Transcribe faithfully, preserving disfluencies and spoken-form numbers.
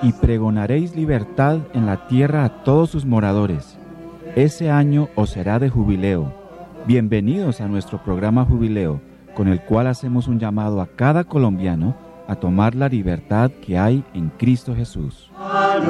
y pregonaréis libertad en la tierra a todos sus moradores. Ese año os será de jubileo. Bienvenidos a nuestro programa Jubileo, con el cual hacemos un llamado a cada colombiano a tomar la libertad que hay en Cristo Jesús.